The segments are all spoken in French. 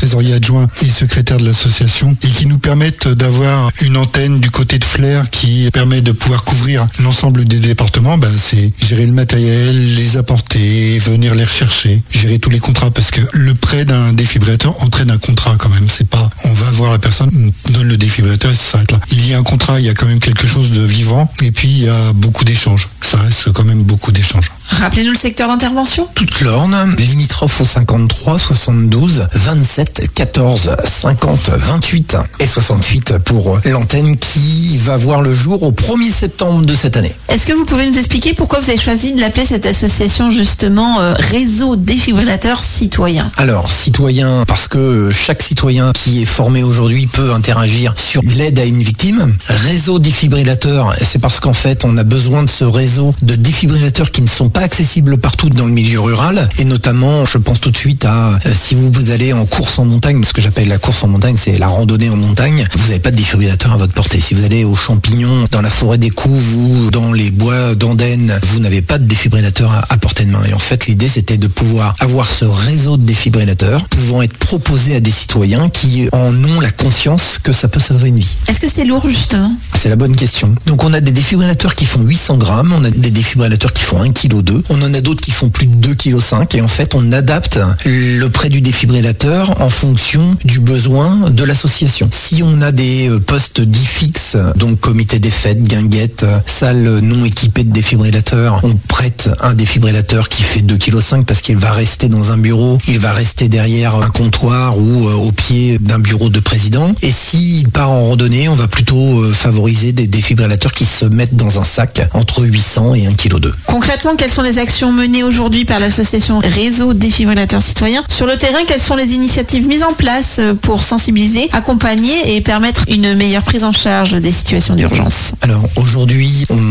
trésorier adjoint et secrétaire de l'association, et qui nous permettent d'avoir une antenne du côté de Flers qui permet de pouvoir couvrir l'ensemble des départements. C'est gérer le matériel, les apporter, venir les rechercher, gérer tous les contrats, parce que le prêt d'un défibrillateur entraîne un contrat quand même. C'est pas on va voir la personne, on donne le défibrillateur et ça s'arrête là. Il y a un contrat, il y a quand même quelque chose de vivant, et puis il y a beaucoup d'échanges. Ça reste quand même beaucoup d'échanges. Rappelez-nous le secteur d'intervention. Toute l'Orne, limitrophe au 53 72 27 14 50 28 et 68 pour l'antenne qui va voir le jour au 1er septembre de cette année. Est-ce que vous pouvez nous expliquer pourquoi vous avez choisi de l'appeler cette association justement Réseau Défibrillateur Citoyen? Alors, citoyen, parce que chaque citoyen qui est formé aujourd'hui peut interagir sur l'aide à une victime. Réseau défibrillateur, c'est parce qu'en fait, on a besoin de ce réseau de défibrillateurs qui ne sont pas accessibles partout dans le milieu rural. Et notamment, je pense tout de suite à si vous allez en course en montagne, ce que j'appelle la course en montagne, c'est la randonnée en montagne, vous n'avez pas de défibrillateur à votre portée. Si vous allez aux champignons, dans la forêt des Couves ou dans les bois d'Andenne, vous n'avez pas de défibrillateur à portée de main. Et en fait, l'idée, c'était de pouvoir avoir ce réseau de défibrillateurs pouvant être proposé à des citoyens qui en ont la conscience que ça peut sauver une vie. Est-ce que c'est lourd justement? C'est la bonne question. Donc on a des défibrillateurs qui font 800 grammes, on a des défibrillateurs qui font 1,2 kg, on en a d'autres qui font plus de 2,5 kg, et en fait on adapte le prêt du défibrillateur en fonction du besoin de l'association. Si on a des postes dits fixes, donc comité des fêtes, guinguettes, salle non équipée de défibrillateurs, on prête un défibrillateur qui fait 2,5 kg parce qu'il va rester dans un bureau, il va rester derrière un comptoir ou au pied d'un bureau de président. Et s'il part en randonnée, on va plutôt favoriser des défibrillateurs qui se mettent dans un sac entre 800 et 1,2 kg. Concrètement, quelles sont les actions menées aujourd'hui par l'association Réseau Défibrillateur Citoyen? Sur le terrain, quelles sont les initiatives mises en place pour sensibiliser, accompagner et permettre une meilleure prise en charge des situations d'urgence? Alors aujourd'hui, on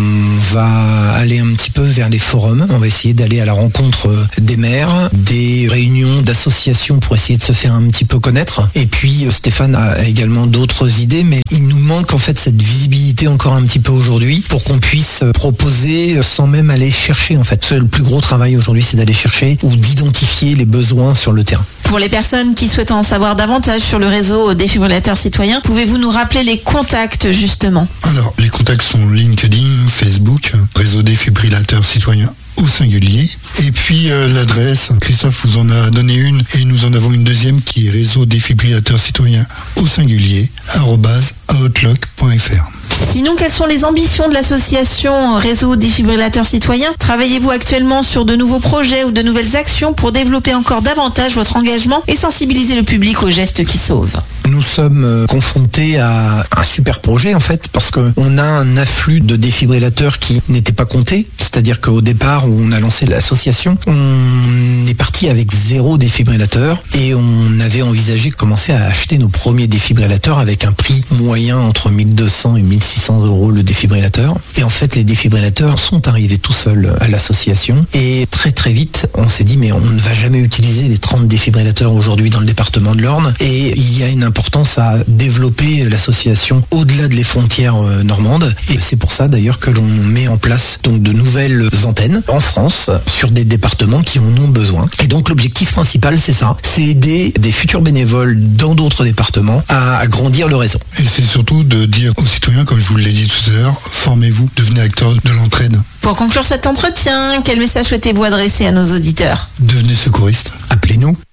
va aller un petit peu vers les forums. On va essayer d'aller à la rencontre des maires, des réunions d'associations pour essayer de se faire un petit peu connaître. Et puis Stéphane a également d'autres idées, mais il nous manque en fait cette visibilité encore un petit peu aujourd'hui pour qu'on puisse proposer sans même aller chercher en fait. Le plus gros travail aujourd'hui, c'est d'aller chercher ou d'identifier les besoins sur le terrain. Pour les personnes qui souhaitent en savoir davantage sur le réseau Défibrillateur Citoyen, pouvez-vous nous rappeler les contacts justement? Alors, les contacts sont LinkedIn, Facebook, Réseau Défibrillateur Citoyen au singulier. Et puis l'adresse, Christophe vous en a donné une et nous en avons une deuxième qui est réseau défibrillateur citoyen au singulier @outlook.fr. Sinon, quelles sont les ambitions de l'association Réseau Défibrillateur Citoyen? Travaillez-vous actuellement sur de nouveaux projets ou de nouvelles actions pour développer encore davantage votre engagement et sensibiliser le public aux gestes qui sauvent? Nous sommes confrontés à un super projet en fait parce qu'on a un afflux de défibrillateurs qui n'était pas compté. C'est-à-dire qu'au départ où on a lancé l'association, on est parti avec 0 défibrillateur et on avait envisagé de commencer à acheter nos premiers défibrillateurs avec un prix moyen entre 1200 et 1600 euros le défibrillateur. Et en fait, les défibrillateurs sont arrivés tout seuls à l'association et très très vite, on s'est dit mais on ne va jamais utiliser les 30 défibrillateurs aujourd'hui dans le département de l'Orne et il y a une importance à développer l'association au-delà de les frontières normandes et c'est pour ça d'ailleurs que l'on met en place donc de nouvelles antennes en France sur des départements qui en ont besoin. Et donc l'objectif principal c'est ça, c'est aider des futurs bénévoles dans d'autres départements à agrandir le réseau. Et c'est surtout de dire aux citoyens, comme je vous l'ai dit tout à l'heure, formez-vous, devenez acteurs de l'entraide. Pour conclure cet entretien, quel message souhaitez-vous adresser à nos auditeurs? Devenez secouriste. Appelez-nous.